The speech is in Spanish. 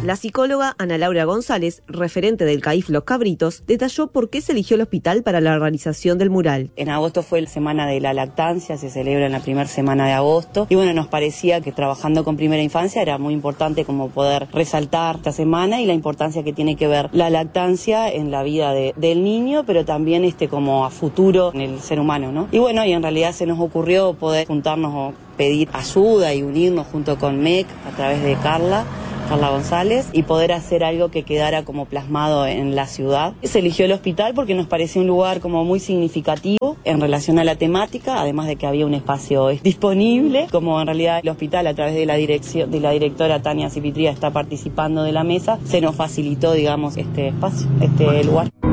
La psicóloga Ana Laura González, referente del CAIF Los Cabritos, detalló por qué se eligió el hospital para la organización del mural. En agosto fue la semana de la lactancia, se celebra en la primera semana de agosto y bueno, nos parecía que trabajando con primera infancia era muy importante como poder resaltar esta semana y la importancia que tiene que ver la lactancia en la vida del niño, pero también como a futuro en el ser humano, ¿no? Y bueno, y en realidad se nos ocurrió poder juntarnos o pedir ayuda y unirnos junto con MEC a través de Carla González y poder hacer algo que quedara como plasmado en la ciudad. Se eligió el hospital porque nos pareció un lugar como muy significativo en relación a la temática, además de que había un espacio disponible, como en realidad el hospital a través de la directora Tania Cipitría está participando de la mesa, se nos facilitó, digamos, este espacio, este lugar.